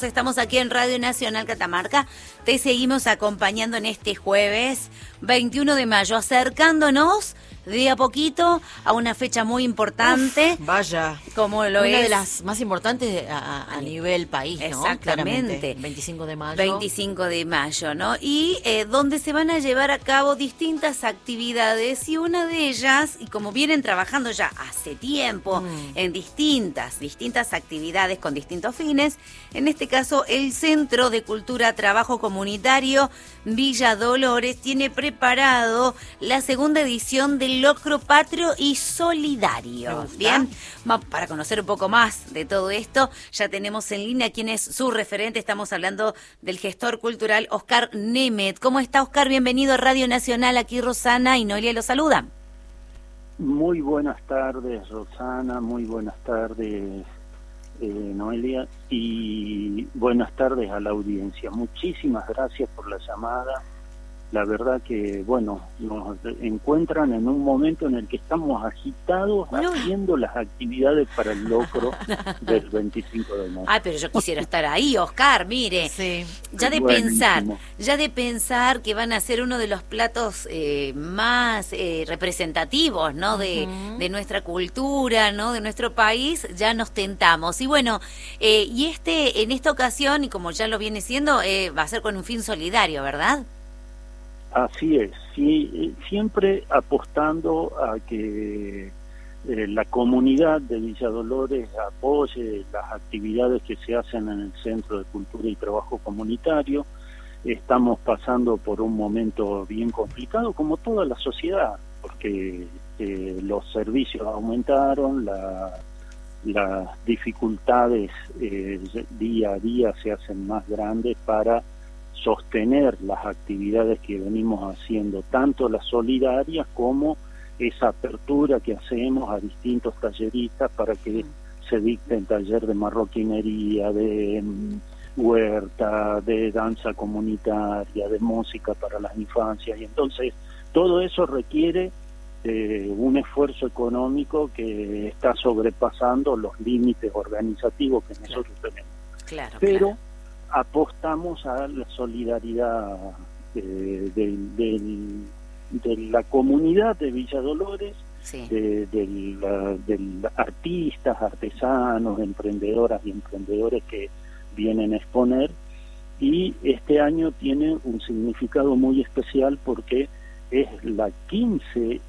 Estamos aquí en Radio Nacional Catamarca, te seguimos acompañando en este jueves 21 de mayo, acercándonos de a poquito a una fecha muy importante. Vaya, como lo una es de las más importantes a nivel país, ¿no? Exactamente. Claramente. 25 de mayo. 25 de mayo, ¿no? Y donde se van a llevar a cabo distintas actividades y una de ellas, y como vienen trabajando ya hace tiempo en distintas actividades con distintos fines, en este caso el Centro de Cultura Trabajo Comunitario Villa Dolores tiene preparado la segunda edición del Locro Patrio y Solidario. Bien, para conocer un poco más de todo esto, ya tenemos en línea quién es su referente. Estamos hablando del gestor cultural Oscar Nemet. ¿Cómo está, Oscar? Bienvenido a Radio Nacional. Aquí Rosana y Noelia lo saludan. Muy buenas tardes, Rosana. Muy buenas tardes, Noelia. Y buenas tardes a la audiencia. Muchísimas gracias por la llamada. La verdad que, bueno, nos encuentran en un momento en el que estamos agitados haciendo las actividades para el locro del 25 de mayo. Ay, pero yo quisiera estar ahí, Oscar, mire. Sí. Ya de pensar que van a ser uno de los platos más representativos, ¿no? De nuestra cultura, ¿no? De nuestro país, ya nos tentamos. Y bueno, y en esta ocasión, y como ya lo viene siendo, va a ser con un fin solidario, ¿verdad? Así es, sí, siempre apostando a que la comunidad de Villa Dolores apoye las actividades que se hacen en el Centro de Cultura y Trabajo Comunitario. Estamos pasando por un momento bien complicado, como toda la sociedad, porque los servicios aumentaron, las dificultades día a día se hacen más grandes para sostener las actividades que venimos haciendo, tanto las solidarias como esa apertura que hacemos a distintos talleristas para que se dicten taller de marroquinería, de huerta, de danza comunitaria, de música para las infancias. Y entonces todo eso requiere un esfuerzo económico que está sobrepasando los límites organizativos que nosotros tenemos. Pero apostamos a la solidaridad de la comunidad de Villa Dolores, de artistas, artesanos, emprendedoras y emprendedores que vienen a exponer, y este año tiene un significado muy especial porque es la 15ª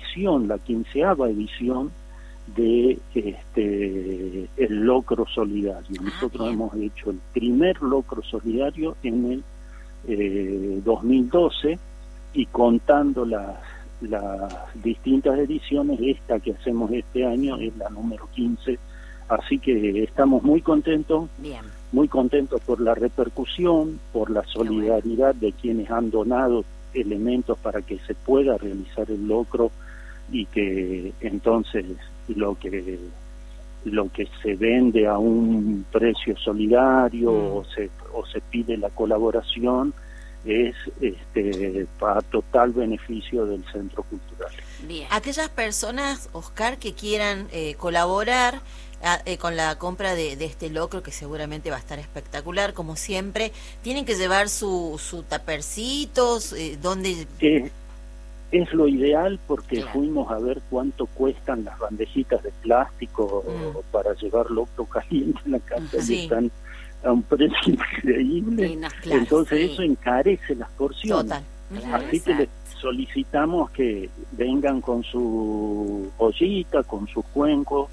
edición de el locro solidario. Nosotros hemos hecho el primer locro solidario en el 2012, y contando las distintas ediciones, esta que hacemos este año es la número 15, así que estamos muy contentos. Muy contentos por la repercusión, por la solidaridad de quienes han donado elementos para que se pueda realizar el locro, y que entonces lo que se vende a un precio solidario o se pide la colaboración es para total beneficio del Centro Cultural. Aquellas personas, Oscar, que quieran colaborar con la compra de este locro, que seguramente va a estar espectacular, como siempre, tienen que llevar su tapercitos, donde... Es lo ideal, porque fuimos a ver cuánto cuestan las bandejitas de plástico para llevar locro caliente en la casa, y están a un precio increíble. Entonces eso encarece las porciones. Así que les solicitamos que vengan con su ollita, con sus cuencos,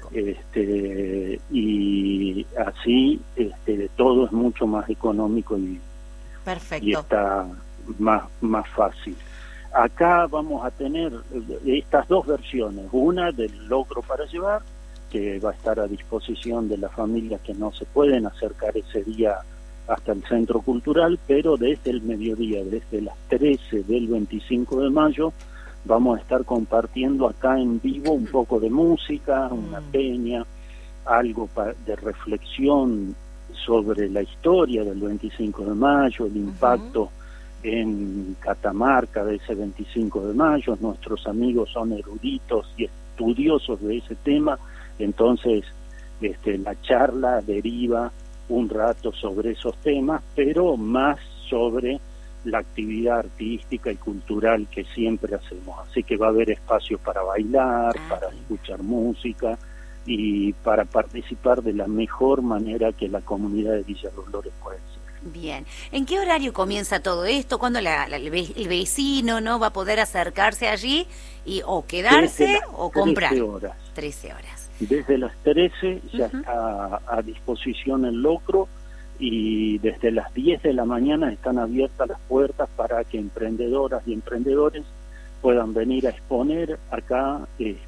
y así todo es mucho más económico y está más fácil. Acá vamos a tener estas dos versiones, una del locro para llevar, que va a estar a disposición de las familias que no se pueden acercar ese día hasta el Centro Cultural, pero desde el mediodía, desde las 13 del 25 de mayo, vamos a estar compartiendo acá en vivo un poco de música, una peña, algo de reflexión sobre la historia del 25 de mayo, el impacto en Catamarca de ese 25 de mayo. Nuestros amigos son eruditos y estudiosos de ese tema, entonces la charla deriva un rato sobre esos temas, pero más sobre la actividad artística y cultural que siempre hacemos. Así que va a haber espacios para bailar, para escuchar música y para participar de la mejor manera que la comunidad de Villa Dolores puede ser. Bien. ¿En qué horario comienza todo esto? ¿Cuándo el vecino no va a poder acercarse allí y o quedarse o comprar? 13 horas. 13 horas. Desde las 13 ya está a disposición el locro y desde las 10 de la mañana están abiertas las puertas para que emprendedoras y emprendedores puedan venir a exponer acá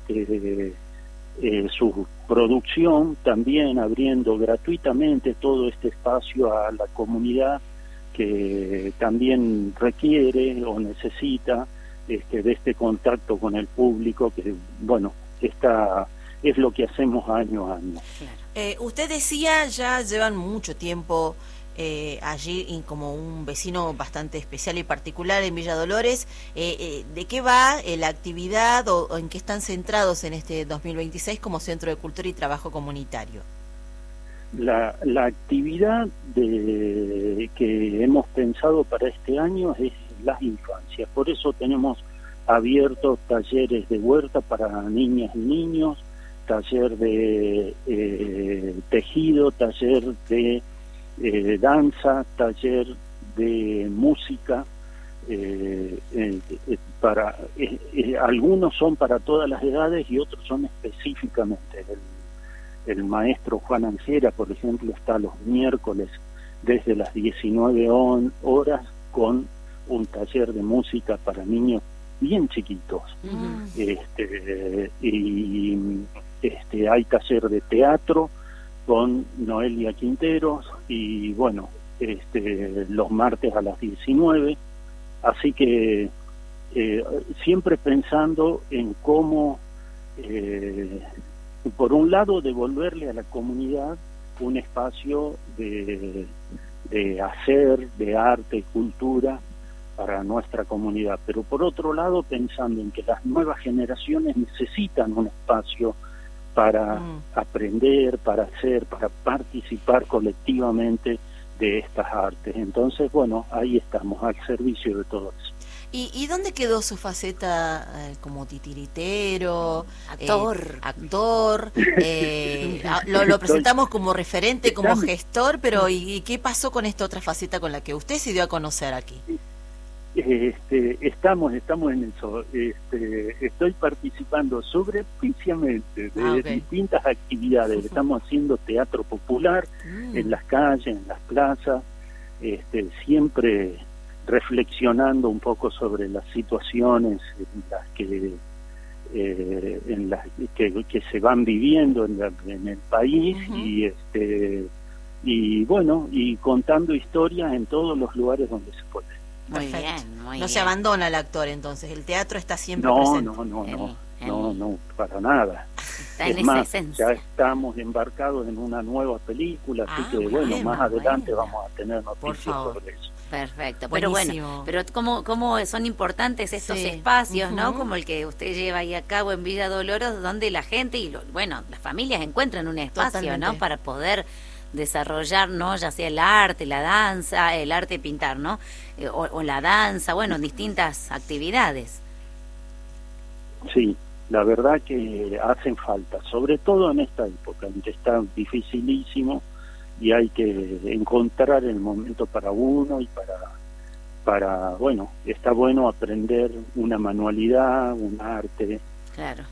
su producción, también abriendo gratuitamente todo este espacio a la comunidad que también requiere o necesita de este contacto con el público, que bueno, es lo que hacemos año a año. Usted decía, ya llevan mucho tiempo allí y como un vecino bastante especial y particular en Villa Dolores. ¿De qué va la actividad o en qué están centrados en este 2026 como Centro de Cultura y Trabajo Comunitario? La actividad que hemos pensado para este año es las infancias. Por eso tenemos abiertos talleres de huerta para niñas y niños, taller de tejido, taller de danza, taller de música. Algunos son para todas las edades y otros son específicamente. El maestro Juan Angera, por ejemplo, está los miércoles desde las 19 horas con un taller de música para niños bien chiquitos. Hay taller de teatro con Noelia Quinteros y bueno, los martes a las 19. Así que siempre pensando en cómo por un lado devolverle a la comunidad un espacio de hacer, de arte, cultura para nuestra comunidad, pero por otro lado pensando en que las nuevas generaciones necesitan un espacio para aprender, para hacer, para participar colectivamente de estas artes. Entonces, bueno, ahí estamos al servicio de todo eso. ¿Y dónde quedó su faceta como titiritero, actor? Lo presentamos como referente, como gestor, pero ¿y qué pasó con esta otra faceta con la que usted se dio a conocer aquí? Estamos en eso. Estoy participando sobrepiciamente de distintas actividades. Estamos haciendo teatro popular en las calles, en las plazas, siempre reflexionando un poco sobre las situaciones en las que se van viviendo en el país y bueno, y contando historias en todos los lugares donde se puede. Muy bien. No se abandona el actor, entonces el teatro está siempre presente. No, para nada. Es más, ya estamos embarcados en una nueva película, así que bueno, más adelante vamos a tener noticias sobre eso. Perfecto, pero bueno, pero cómo son importantes estos espacios, ¿no? Como el que usted lleva ahí a cabo en Villa Dolores, donde la gente y las familias encuentran un espacio, ¿no? Para poder desarrollar, ¿no? Ya sea el arte, la danza, el arte de pintar, ¿no? O la danza, bueno, en distintas actividades. Sí, la verdad que hacen falta, sobre todo en esta época, en que está dificilísimo y hay que encontrar el momento para uno y para bueno, está bueno aprender una manualidad, un arte, claro,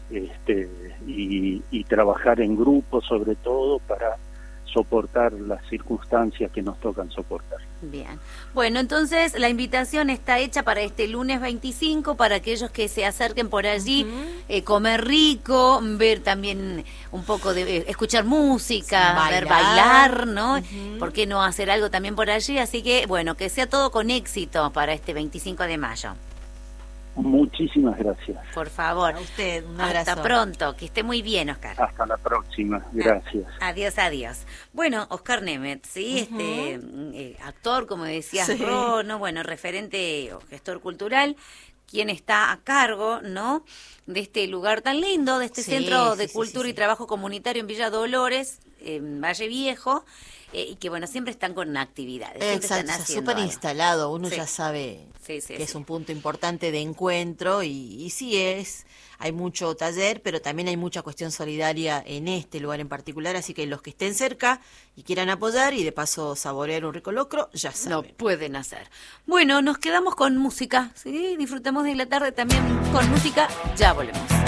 y trabajar en grupo sobre todo para soportar las circunstancias que nos tocan soportar. Bien. Bueno, entonces la invitación está hecha para este lunes 25 para aquellos que se acerquen por allí, comer rico, ver también un poco de escuchar música, bailar, ¿no? ¿Por qué no hacer algo también por allí? Así que, bueno, que sea todo con éxito para este 25 de mayo. Muchísimas gracias. Por favor. A usted, un abrazo. Hasta pronto, que esté muy bien, Oscar. Hasta la próxima, gracias. Adiós. Bueno, Oscar Nemeth, ¿sí? Actor, como decías, ¿no? Bueno, referente o gestor cultural, quien está a cargo, ¿no? De este lugar tan lindo, de este Centro de Cultura y Trabajo Comunitario en Villa Dolores, en Valle Viejo. y que bueno, siempre están con actividades. Siempre Exacto, están está haciendo súper algo. instalado, uno Sí. ya sabe Sí, sí, que es sí. un punto importante de encuentro y sí hay mucho taller, pero también hay mucha cuestión solidaria en este lugar en particular, así que los que estén cerca y quieran apoyar y de paso saborear un rico locro, ya Lo saben. pueden hacer. Bueno, nos quedamos con música, ¿sí? Disfrutamos de la tarde también con música. Ya volvemos.